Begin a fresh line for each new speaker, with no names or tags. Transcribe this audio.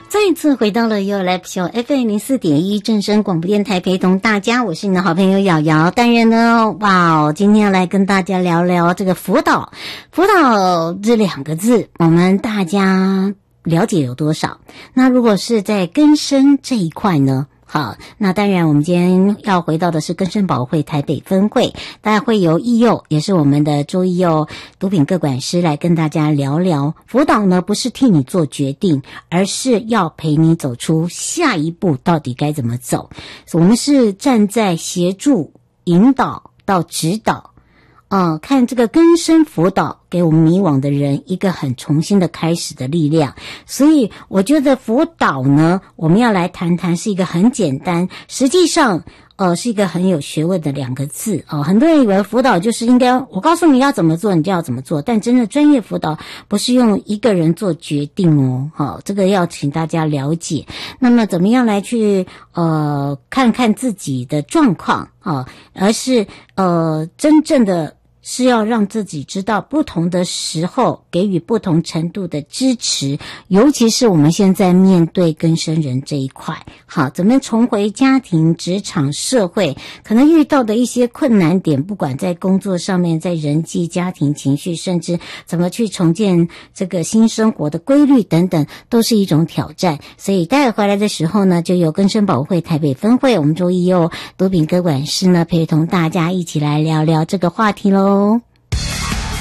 再一次回到了 Your Life Show FM04.1 正声广播电台，陪同大家，我是你的好朋友瑶瑶。当然呢，今天要来跟大家聊聊这个辅导。辅导这两个字，我们大家了解有多少？那如果是在更生这一块呢？好，那当然我们今天要回到的是更生保会台北分会，大家会由义佑，也是我们的周义佑毒品个管师来跟大家聊聊辅导呢，不是替你做决定，而是要陪你走出下一步到底该怎么走。我们是站在协助引导到指导看这个更生辅导给我们迷惘的人一个很重新的开始的力量。所以我觉得辅导呢，我们要来谈谈是一个很简单，实际上是一个很有学问的两个字很多人以为辅导就是应该我告诉你要怎么做你就要怎么做，但真的专业辅导不是用一个人做决定这个要请大家了解。那么怎么样来去看看自己的状况而是真正的是要让自己知道不同的时候给予不同程度的支持，尤其是我们现在面对更生人这一块，好，怎么重回家庭、职场、社会，可能遇到的一些困难点，不管在工作上面，在人际、家庭、情绪，甚至怎么去重建这个新生活的规律等等，都是一种挑战。所以待会回来的时候呢，就有更生保会台北分会，我们周一佑毒品个管师呢，陪同大家一起来聊聊这个话题咯。